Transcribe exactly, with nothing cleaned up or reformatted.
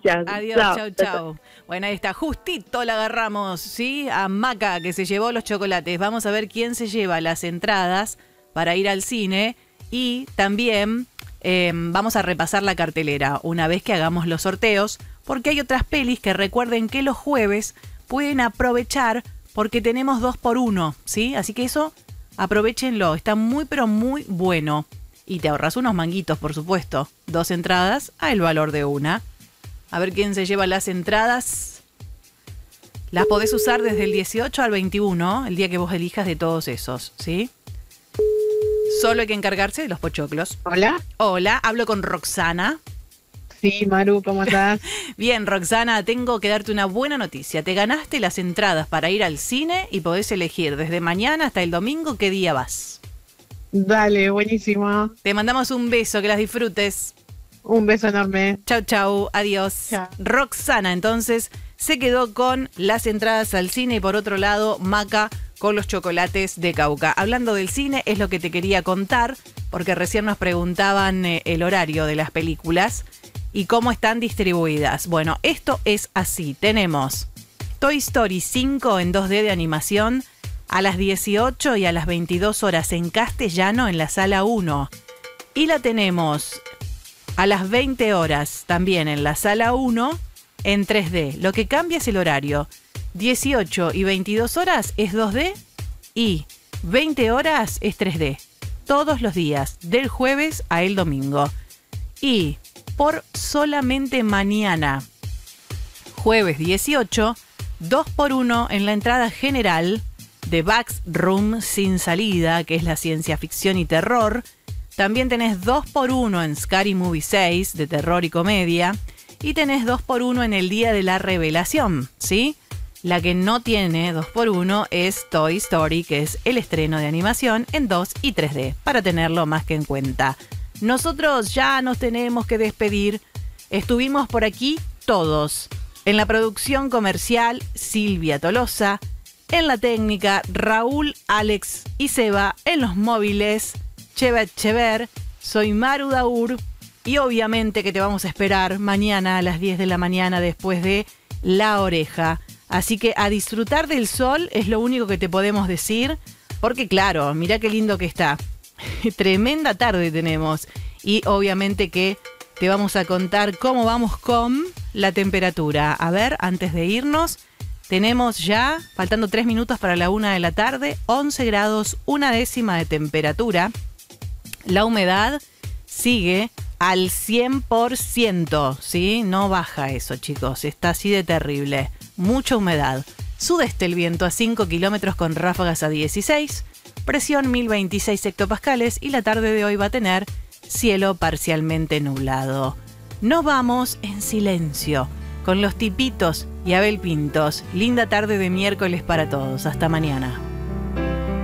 Gracias. Adiós, chau, chau. Bueno, ahí está, justito la agarramos, ¿sí? A Maca, que se llevó los chocolates. Vamos a ver quién se lleva las entradas para ir al cine. Y también eh, vamos a repasar la cartelera una vez que hagamos los sorteos, porque hay otras pelis que recuerden que los jueves pueden aprovechar porque tenemos dos por uno, ¿sí? Así que eso, aprovechenlo, está muy pero muy bueno. Y te ahorras unos manguitos, por supuesto. Dos entradas a el valor de una. A ver quién se lleva las entradas. Las podés usar desde el dieciocho al veintiuno, el día que vos elijas de todos esos, ¿sí? Solo hay que encargarse de los pochoclos. Hola. Hola, hablo con Roxana. Sí, Maru, ¿cómo estás? Bien, Roxana, tengo que darte una buena noticia. Te ganaste las entradas para ir al cine y podés elegir desde mañana hasta el domingo qué día vas. Dale, buenísimo. Te mandamos un beso, que las disfrutes. Un beso enorme. Chau, chau, adiós. Chao. Roxana, entonces, se quedó con las entradas al cine y por otro lado, Maca con los chocolates de Cauca. Hablando del cine, es lo que te quería contar, porque recién nos preguntaban eh, el horario de las películas y cómo están distribuidas. Bueno, esto es así. Tenemos Toy Story cinco en dos D de animación a las dieciocho y a las veintidós horas en castellano en la sala uno. Y la tenemos a las veinte horas también en la sala uno en tres D. Lo que cambia es el horario. dieciocho y veintidós horas es dos D y veinte horas es tres D. Todos los días, del jueves a el domingo. Y por solamente mañana, jueves dieciocho, dos por uno en la entrada general de Backroom sin salida, que es la ciencia ficción y terror. También tenés dos por uno en Scary Movie seis, de terror y comedia. Y tenés dos por uno en el Día de la Revelación, ¿sí? La que no tiene dos por uno es Toy Story, que es el estreno de animación en dos y tres D, para tenerlo más que en cuenta. Nosotros ya nos tenemos que despedir. Estuvimos por aquí todos. En la producción comercial, Silvia Tolosa. En la técnica, Raúl, Alex y Seba. En los móviles, Cheva Echever. Soy Maru Daur. Y obviamente que te vamos a esperar mañana a las diez de la mañana después de La Oreja. Así que a disfrutar del sol es lo único que te podemos decir. Porque claro, mirá qué lindo que está. Tremenda tarde tenemos. Y obviamente que te vamos a contar cómo vamos con la temperatura. A ver, antes de irnos, tenemos ya, faltando tres minutos para la una de la tarde, once grados, una décima de temperatura. La humedad sigue al cien por ciento, ¿sí? No baja eso, chicos. Está así de terrible. Mucha humedad. Sudeste el viento a cinco kilómetros con ráfagas a dieciséis. Presión mil veintiséis hectopascales y la tarde de hoy va a tener cielo parcialmente nublado. Nos vamos en silencio con los Tipitos y Abel Pintos. Linda tarde de miércoles para todos. Hasta mañana.